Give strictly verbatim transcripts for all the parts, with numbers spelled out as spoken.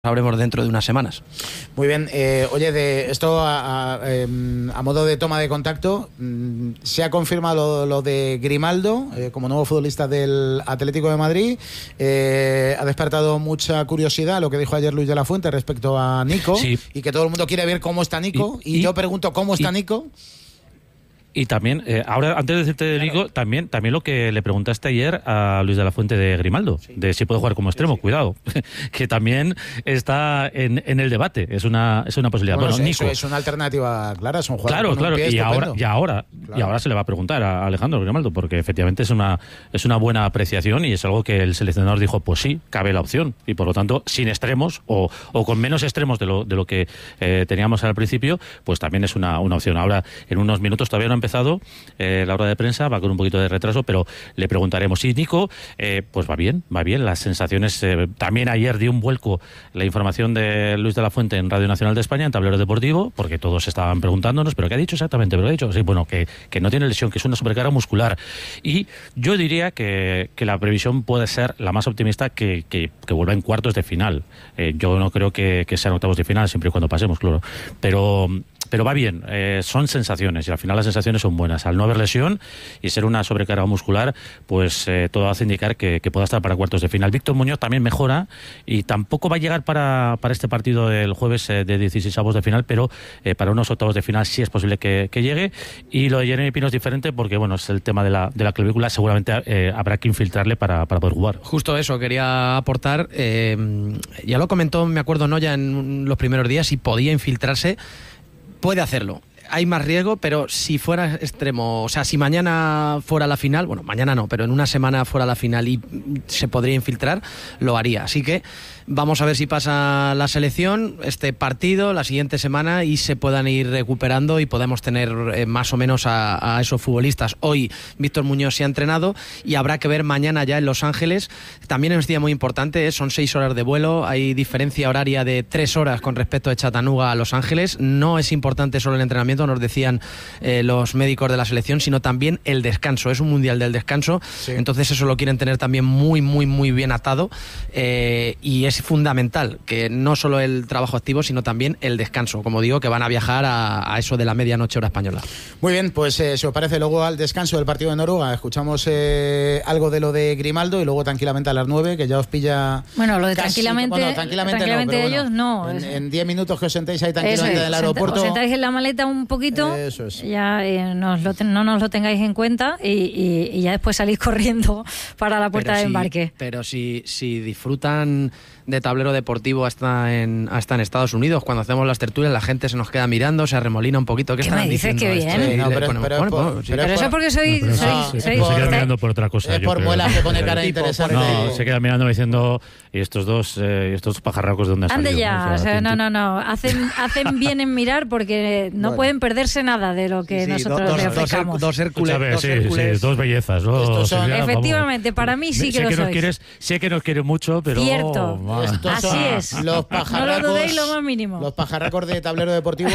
sabremos dentro de unas semanas. Muy bien, eh, oye, de esto a, a, eh, a modo de toma de contacto, se ha confirmado lo, lo de Grimaldo eh, como nuevo futbolista del Atlético de Madrid. Eh, ha despertado mucha curiosidad lo que dijo ayer Luis de la Fuente respecto a Nico, sí. y que todo el mundo quiere ver cómo está Nico, y, y, y yo pregunto cómo está y, Nico. Y también, eh, ahora antes de decirte de Nico, también, también lo que le preguntaste ayer a Luis de la Fuente de Grimaldo, sí. de si puede jugar como extremo, sí, sí. cuidado, que también está en, en el debate, es una es una posibilidad. Bueno, bueno, eso Nico, es una alternativa clara, es un jugador claro, con claro, un pie y estupendo. ahora, y ahora, claro. y ahora se le va a preguntar a Alejandro Grimaldo, porque efectivamente es una es una buena apreciación y es algo que el seleccionador dijo, pues sí, cabe la opción, y por lo tanto, sin extremos o, o con menos extremos de lo de lo que eh, teníamos al principio, pues también es una, una opción. Ahora, en unos minutos todavía no ha empezado Eh, la hora de prensa, va con un poquito de retraso, pero le preguntaremos. Y Nico, eh, pues va bien, va bien, las sensaciones, eh, también ayer dio un vuelco la información de Luis de la Fuente en Radio Nacional de España, en Tablero Deportivo, porque todos estaban preguntándonos, ¿pero qué ha dicho exactamente? ¿Pero qué ha dicho? Sí, bueno, que, que no tiene lesión, que es una sobrecarga muscular. Y yo diría que, que la previsión puede ser la más optimista, que, que, que vuelva en cuartos de final. Eh, yo no creo que, que sean octavos de final, siempre y cuando pasemos, claro. Pero... Pero va bien, eh, son sensaciones y al final las sensaciones son buenas. Al no haber lesión y ser una sobrecarga muscular, pues eh, todo hace indicar que, que pueda estar para cuartos de final. Víctor Muñoz también mejora y tampoco va a llegar para, para este partido del jueves eh, de dieciseisavos de final, pero eh, para unos octavos de final sí es posible que, que llegue. Y lo de Jeremy Pino es diferente porque bueno, es el tema de la, de la clavícula, seguramente eh, habrá que infiltrarle para, para poder jugar. Justo eso, quería aportar, eh, ya lo comentó, me acuerdo, no ya en los primeros días, si podía infiltrarse. Puede hacerlo. Hay más riesgo, pero si fuera extremo, o sea, si mañana fuera la final, bueno, mañana no, pero en una semana fuera la final y se podría infiltrar, lo haría. Así que vamos a ver si pasa la selección, este partido, la siguiente semana, y se puedan ir recuperando y podemos tener eh, más o menos a, a esos futbolistas. Hoy Víctor Muñoz se ha entrenado y habrá que ver mañana ya en Los Ángeles. También es un día muy importante, ¿eh? Son seis horas de vuelo, hay diferencia horaria de tres horas con respecto de Chattanooga a Los Ángeles. No es importante solo el entrenamiento, nos decían eh, los médicos de la selección, sino también el descanso. Es un mundial del descanso, sí. Entonces eso lo quieren tener también muy, muy, muy bien atado, eh, y es fundamental que no solo el trabajo activo, sino también el descanso. Como digo, que van a viajar a, a eso de la medianoche hora española. Muy bien, pues eh, si os parece, luego al descanso del partido de Noruega escuchamos eh, algo de lo de Grimaldo y luego tranquilamente a las nueve, que ya os pilla. Bueno, lo de casi, tranquilamente, bueno, tranquilamente, tranquilamente no, ellos bueno, no. En diez minutos que os sentéis ahí tranquilamente es, en el aeropuerto. Os sentáis en la maleta un poquito, eso es. ya eh, nos lo ten, no nos lo tengáis en cuenta y, y, y ya después salís corriendo para la puerta pero de si, embarque. Pero si, si disfrutan de Tablero Deportivo hasta en hasta en Estados Unidos, cuando hacemos las tertulias la gente se nos queda mirando, se arremolina un poquito. ¿Qué, ¿Qué están diciendo? ¿Qué bien? Sí, no, pero, bueno, pero, bueno, por, sí. pero eso es porque soy... No, soy, no, soy, soy soy se queda mirando por otra cosa. Es por muelas que pone cara interesante. No, se queda mirando diciendo, y estos dos eh, estos pajarracos de dónde han salido. Ande ya, ¿no? O sea, o sea, tú, no, no, no. Hacen, hacen bien en mirar porque no bueno. pueden perderse nada de lo que sí, sí, nosotros dos, les dos, ofrecamos. Dos Hércules. Ver, dos, sí, sí, dos bellezas. ¿No? Son, Silvia, efectivamente, vamos. para mí sí que sé lo que sois. Nos quieres, sé que nos quieres mucho, pero... Cierto, Oh, así son es. Los pajarracos, no lo dudéis lo más mínimo. Los pajarracos de Tablero Deportivo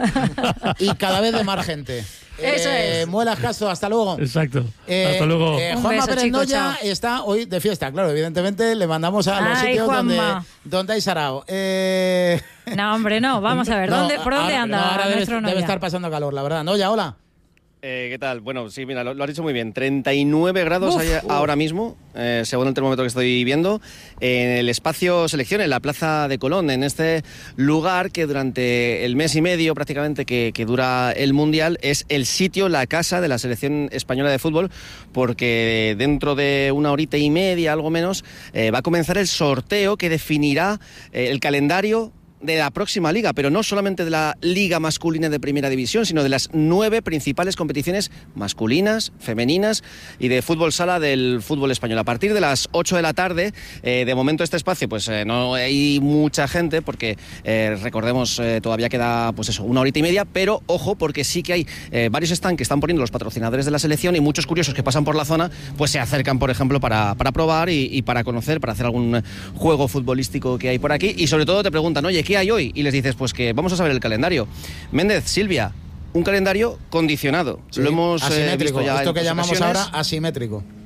y cada vez de más gente. Eso eh, es. Muelas Castro, hasta luego. Exacto. Eh, hasta luego. Eh, Juanma Pérez Noya está hoy de fiesta, claro, evidentemente le mandamos a los Ay, sitios donde, Juanma. donde hay sarao. Eh... No, hombre, no, vamos a ver, no, ¿dónde, ¿por dónde ahora, anda no, ahora nuestro debe, Noya? debe estar pasando calor, la verdad. Noya, hola. Eh, ¿Qué tal? Bueno, sí, mira, lo, lo has dicho muy bien. treinta y nueve grados uf, hay uf. ahora mismo, eh, según el termómetro que estoy viendo, en el espacio selección, en la Plaza de Colón, en este lugar que durante el mes y medio prácticamente que, que dura el Mundial es el sitio, la casa de la selección española de fútbol, porque dentro de una horita y media, algo menos, eh, va a comenzar el sorteo que definirá eh, el calendario de la próxima liga, pero no solamente de la liga masculina de primera división, sino de las nueve principales competiciones masculinas, femeninas y de fútbol sala del fútbol español. A partir de las ocho de la tarde, eh, de momento este espacio pues eh, no hay mucha gente porque eh, recordemos eh, todavía queda pues eso, una horita y media, pero ojo porque sí que hay eh, varios stands que están poniendo los patrocinadores de la selección y muchos curiosos que pasan por la zona pues se acercan, por ejemplo, para, para probar y, y para conocer, para hacer algún juego futbolístico que hay por aquí y sobre todo te preguntan, oye, ¿qué hay hoy? Y les dices, pues que vamos a saber el calendario. Méndez, Silvia, un calendario condicionado. Sí, lo hemos asimétrico, eh, visto ya esto en que llamamos ocasiones. ahora asimétrico.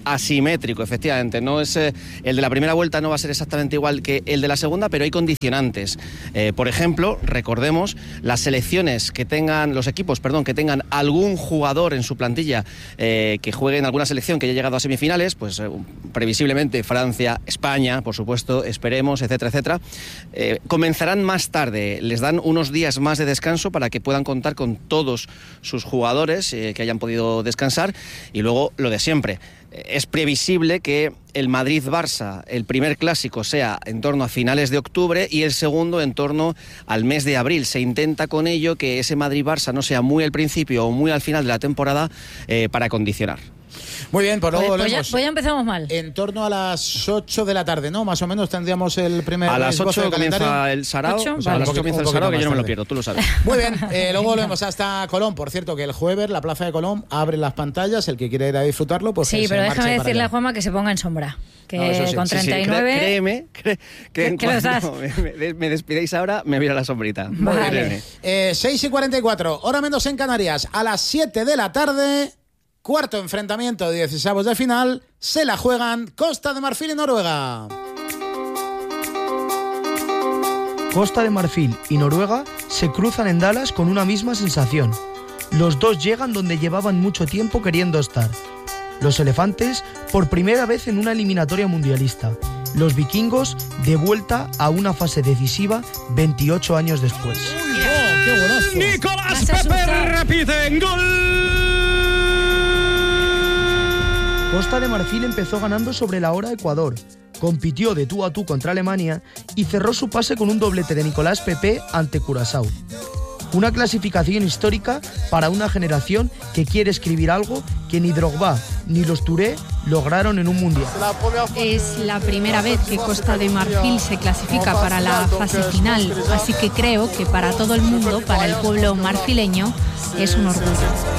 asimétrico, efectivamente. No es eh, el de la primera vuelta no va a ser exactamente igual que el de la segunda, pero hay condicionantes. Eh, por ejemplo, recordemos, las selecciones que tengan, los equipos, perdón, que tengan algún jugador en su plantilla eh, que juegue en alguna selección que haya llegado a semifinales, pues eh, previsiblemente Francia, España, por supuesto, esperemos, etcétera, etcétera, eh, comenzarán más tarde. Les dan unos días más de descanso para que puedan contar con todos sus jugadores eh, que hayan podido descansar. Y luego lo de siempre, es previsible que el Madrid-Barça, el primer clásico, sea en torno a finales de octubre y el segundo en torno al mes de abril. Se intenta con ello que ese Madrid-Barça no sea muy al principio o muy al final de la temporada eh, para condicionar. Muy bien, pues luego Pues, volvemos. pues, ya, pues ya empezamos mal. En torno a las ocho de la tarde, ¿no? Más o menos tendríamos el primer A las esbozo ocho de comienza calendario. el sarao. Ocho, O sea, a vale. las ocho comienza el Un poquito sarao, que más yo no me lo tarde. pierdo, tú lo sabes. Muy bien, eh, luego volvemos hasta Colón. Por cierto, que el jueves la Plaza de Colón abre las pantallas. El que quiera ir a disfrutarlo, pues Sí, se pero marche déjame para decirle allá. a Juanma que se ponga en sombra. Que No, eso sí. con Sí, sí, treinta y nueve... cré- créeme, cré- que en ¿Qué lo cuanto estás? me, me- me despidáis ahora, me voy a ir a la sombrita. Vale. Créeme. Eh, seis y cuarenta y cuatro, hora menos en Canarias. A las siete de la tarde, cuarto enfrentamiento de dieciseavos de final. Se la juegan Costa de Marfil y Noruega. Costa de Marfil y Noruega se cruzan en Dallas con una misma sensación. Los dos llegan donde llevaban mucho tiempo queriendo estar. Los elefantes por primera vez en una eliminatoria mundialista. Los vikingos de vuelta a una fase decisiva veintiocho años después. ¡Oh, qué golazo! Nicolás Vas a Pepe asustar. repite gol. Costa de Marfil empezó ganando sobre la hora Ecuador, compitió de tú a tú contra Alemania y cerró su pase con un doblete de Nicolás Pepe ante Curazao. Una clasificación histórica para una generación que quiere escribir algo que ni Drogba ni los Touré lograron en un mundial. Es la primera vez que Costa de Marfil se clasifica para la fase final, así que creo que para todo el mundo, para el pueblo marfileño, es un orgullo.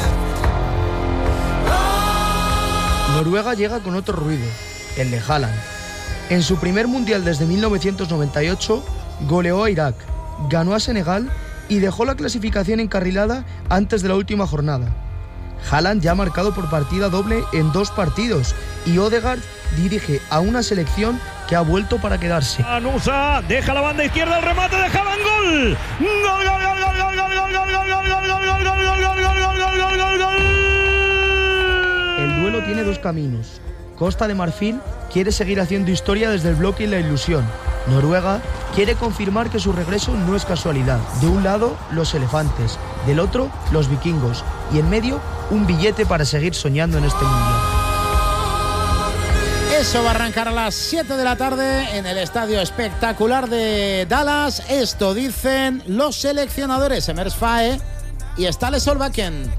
Noruega llega con otro ruido, el de Haaland. En su primer mundial desde mil novecientos noventa y ocho, goleó a Irak, ganó a Senegal y dejó la clasificación encarrilada antes de la última jornada. Haaland ya ha marcado por partida doble en dos partidos y Ødegaard dirige a una selección que ha vuelto para quedarse. Anusa deja la banda izquierda, el remate de Haaland, gol. Gol, gol, gol, gol, gol, gol, gol, gol, gol, gol, gol, gol, gol, gol, gol, gol, gol, gol, gol, gol. El duelo tiene dos caminos. Costa de Marfil quiere seguir haciendo historia desde el bloque y la ilusión. Noruega quiere confirmar que su regreso no es casualidad. De un lado, los elefantes, del otro, los vikingos, y en medio, un billete para seguir soñando en este mundial. Eso va a arrancar a las siete de la tarde en el estadio espectacular de Dallas. Esto dicen los seleccionadores Emers Fae y Ståle Solbakken.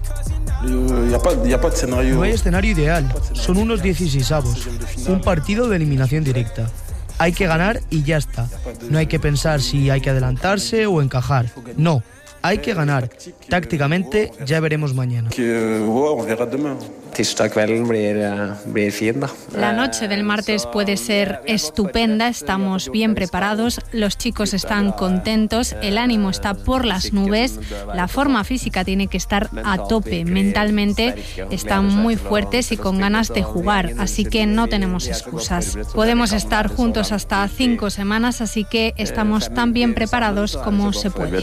No hay escenario ideal, son unos dieciseisavos, un partido de eliminación directa. Hay que ganar y ya está. No hay que pensar si hay que adelantarse o encajar. No, hay que ganar. Tácticamente ya veremos mañana. La noche del martes puede ser estupenda, estamos bien preparados, los chicos están contentos, el ánimo está por las nubes, la forma física tiene que estar a tope, mentalmente están muy fuertes y con ganas de jugar, así que no tenemos excusas. Podemos estar juntos hasta cinco semanas, así que estamos tan bien preparados como se puede.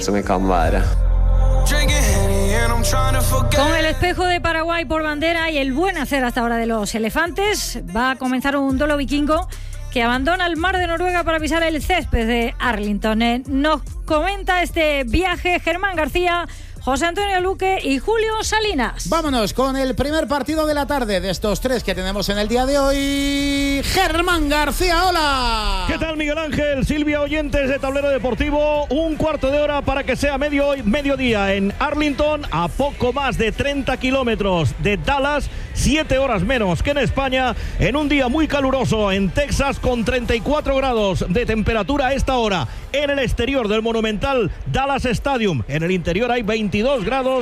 Con el espejo de Paraguay por bandera y el buen hacer hasta ahora de los elefantes, va a comenzar un duelo vikingo que abandona el mar de Noruega para pisar el césped de Arlington. Eh, nos comenta este viaje Germán García, José Antonio Luque y Julio Salinas. Vámonos con el primer partido de la tarde de estos tres que tenemos en el día de hoy. Germán García, hola. ¿Qué tal, Miguel Ángel? Silvia, oyentes de Tablero Deportivo. Un cuarto de hora para que sea medio, mediodía en Arlington, a poco más de treinta kilómetros de Dallas, siete horas menos que en España, en un día muy caluroso en Texas con treinta y cuatro grados de temperatura a esta hora en el exterior del monumental Dallas Stadium. En el interior hay veintidós grados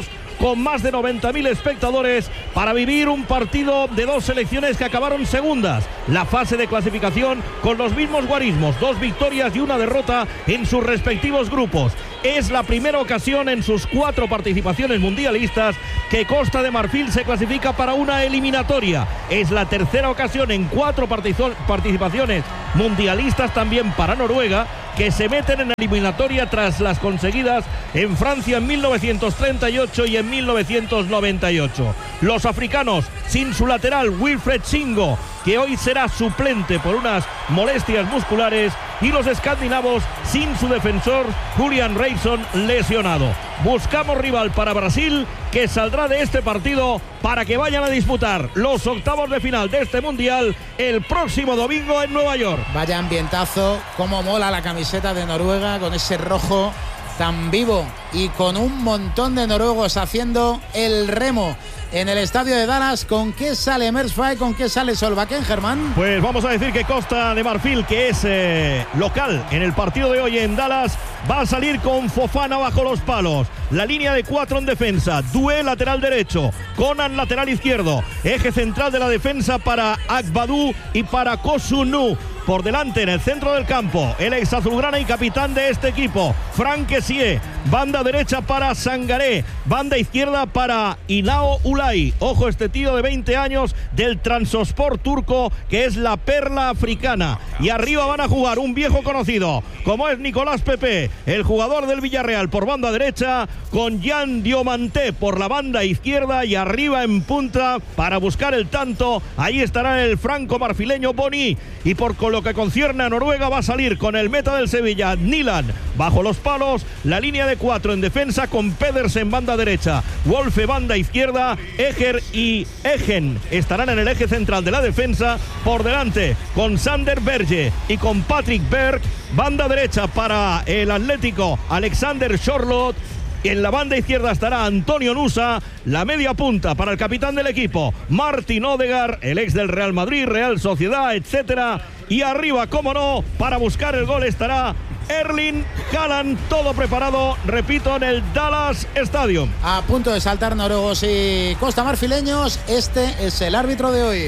con más de noventa mil espectadores para vivir un partido de dos selecciones que acabaron segundas. La fase de clasificación con los mismos guarismos, dos victorias y una derrota en sus respectivos grupos. Es la primera ocasión en sus cuatro participaciones mundialistas que Costa de Marfil se clasifica para una eliminatoria. Es la tercera ocasión en cuatro participaciones mundialistas también para Noruega, que se meten en eliminatoria tras las conseguidas en Francia en mil novecientos treinta y ocho y en mil novecientos noventa y ocho. Los africanos sin su lateral Wilfred Singo, que hoy será suplente por unas molestias musculares, y los escandinavos sin su defensor Julian Reisson, lesionado. Buscamos rival para Brasil, que saldrá de este partido para que vayan a disputar los octavos de final de este mundial el próximo domingo en Nueva York. Vaya ambientazo, cómo mola la camiseta de Noruega con ese rojo tan vivo y con un montón de noruegos haciendo el remo en el estadio de Dallas. ¿Con qué sale Mersfay? ¿Con qué sale Solbakken, Germán? Pues vamos a decir que Costa de Marfil, que es eh, local en el partido de hoy en Dallas, va a salir con Fofana bajo los palos. La línea de cuatro en defensa. Doué lateral derecho, Conan lateral izquierdo, eje central de la defensa para Agbadou y para Kosunu. Por delante en el centro del campo, el ex azulgrana y capitán de este equipo, Frank Kessie. Banda derecha para Sangaré, banda izquierda para Inao Ulay. Ojo, este tío de veinte años del Transospor turco, que es la perla africana. Y arriba van a jugar un viejo conocido, como es Nicolás Pepe, el jugador del Villarreal, por banda derecha, con Jan Diomante por la banda izquierda, y arriba en punta para buscar el tanto, ahí estará el franco marfileño Boni. Y por lo que concierne a Noruega, va a salir con el meta del Sevilla, Nilan, bajo los palos. La línea de cuatro en defensa con Pedersen banda derecha, Wolfe banda izquierda, Eger y Egen estarán en el eje central de la defensa. Por delante con Sander Berge y con Patrick Berg, banda derecha para el Atlético, Alexander Charlotte. En la banda izquierda estará Antonio Nusa, la media punta para el capitán del equipo, Martin Odegaard, el ex del Real Madrid, Real Sociedad, etcétera. Y arriba, cómo no, para buscar el gol estará Erling Haaland, todo preparado, repito, en el Dallas Stadium. A punto de saltar noruegos y costamarfileños, este es el árbitro de hoy.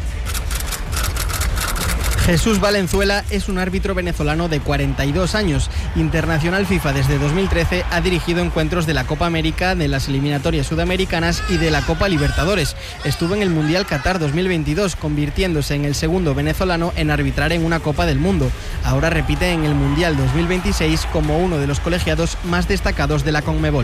Jesús Valenzuela es un árbitro venezolano de cuarenta y dos años. Internacional FIFA desde dos mil trece, ha dirigido encuentros de la Copa América, de las eliminatorias sudamericanas y de la Copa Libertadores. Estuvo en el Mundial Qatar dos mil veintidós, convirtiéndose en el segundo venezolano en arbitrar en una Copa del Mundo. Ahora repite en el Mundial dos mil veintiséis como uno de los colegiados más destacados de la Conmebol.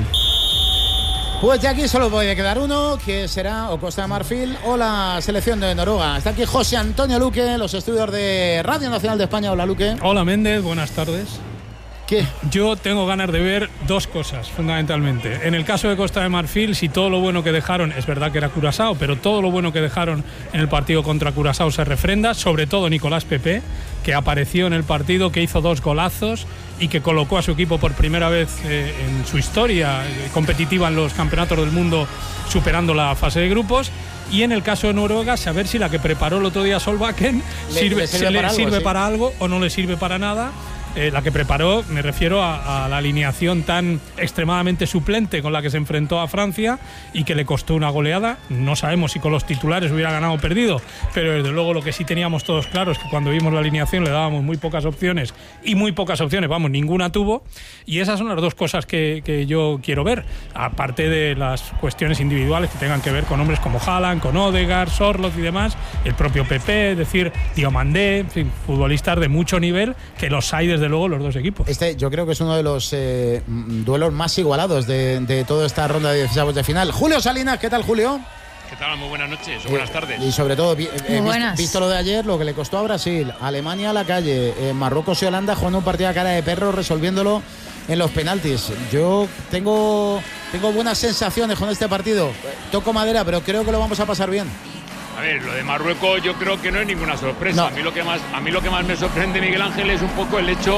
Pues de aquí solo puede quedar uno, que será o Costa de Marfil o la selección de Noruega. Está aquí José Antonio Luque, los estudios de Radio Nacional de España. Hola, Luque. Hola, Méndez, buenas tardes. ¿Qué? Yo tengo ganas de ver dos cosas, fundamentalmente. En el caso de Costa de Marfil, si todo lo bueno que dejaron, es verdad que era Curazao, pero todo lo bueno que dejaron en el partido contra Curazao se refrenda, sobre todo Nicolás Pepe, que apareció en el partido, que hizo dos golazos y que colocó a su equipo por primera vez eh, en su historia eh, competitiva en los campeonatos del mundo, superando la fase de grupos. Y en el caso de Noruega, saber si la que preparó el otro día Solbakken sirve, le sirve, para, le algo, sirve sí. para algo o no le sirve para nada. Eh, la que preparó, me refiero a, a la alineación tan extremadamente suplente con la que se enfrentó a Francia y que le costó una goleada. No sabemos si con los titulares hubiera ganado o perdido, pero desde luego lo que sí teníamos todos claro es que cuando vimos la alineación le dábamos muy pocas opciones, y muy pocas opciones, vamos, ninguna tuvo. Y esas son las dos cosas que, que yo quiero ver, aparte de las cuestiones individuales que tengan que ver con hombres como Haaland, con Odegaard, Sorloth y demás, el propio Pepe, es decir, Diomandé, en fin, futbolistas de mucho nivel, que los hay desde luego los dos equipos. Este yo creo que es uno de los eh, duelos más igualados de, de toda esta ronda de dieciséis de final. Julio Salinas, ¿qué tal, Julio? ¿Qué tal? Muy buenas noches o buenas tardes. Y sobre todo, eh, visto, visto lo de ayer, lo que le costó a Brasil, Alemania a la calle, eh, Marruecos y Holanda jugando un partido a cara de perro, resolviéndolo en los penaltis. Yo tengo, tengo buenas sensaciones con este partido. Toco madera, pero creo que lo vamos a pasar bien. A ver, lo de Marruecos yo creo que no es ninguna sorpresa. No. A mí lo que más, a mí lo que más me sorprende, Miguel Ángel, es un poco el hecho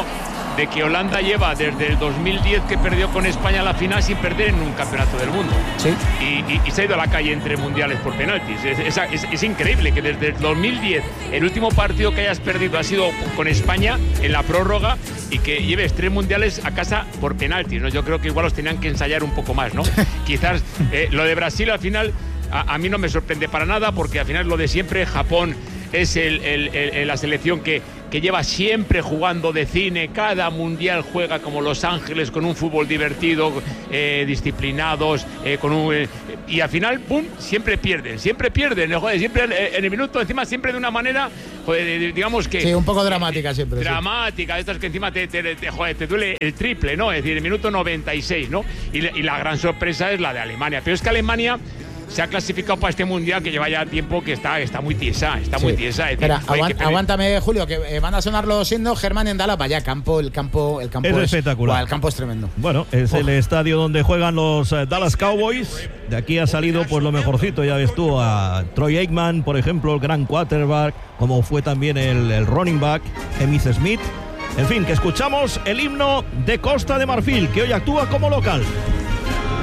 de que Holanda lleva desde el dos mil diez que perdió con España la final sin perder en un campeonato del mundo. Sí. Y, y, y se ha ido a la calle entre mundiales por penaltis. Es, es, es, es increíble que desde el dos mil diez el último partido que hayas perdido ha sido con España en la prórroga y que lleves tres mundiales a casa por penaltis, ¿no? Yo creo que igual los tenían que ensayar un poco más, ¿no? Quizás eh, lo de Brasil al final a, a mí no me sorprende para nada, porque al final lo de siempre, Japón es el, el, el, la selección que, que lleva siempre jugando de cine, cada mundial juega como Los Ángeles, con un fútbol divertido, eh, disciplinados, eh, con un, eh, y al final, pum, siempre pierden, siempre pierden, joder, siempre en el minuto, encima siempre de una manera, joder, digamos que... Sí, un poco dramática siempre. Dramática, sí. Estas que encima te, te, te, joder, te duele el triple, ¿no? Es decir, el minuto noventa y seis, ¿no? Y, y la gran sorpresa es la de Alemania, pero es que Alemania se ha clasificado para este mundial que lleva ya tiempo que está, está muy tiesa, está sí. muy tiesa. Es decir, Espera, aguant, que aguántame, Julio, que eh, van a sonar los himnos. Germán en Dallas, vaya campo, el campo, el campo es, es espectacular. Wow, el campo es tremendo. Bueno, es oh. el estadio donde juegan los uh, Dallas Cowboys. De aquí ha salido pues lo mejorcito, ya ves tú, a Troy Aikman, por ejemplo, el gran quarterback, como fue también el, el running back, Emmitt Smith. En fin, que escuchamos el himno de Costa de Marfil, que hoy actúa como local.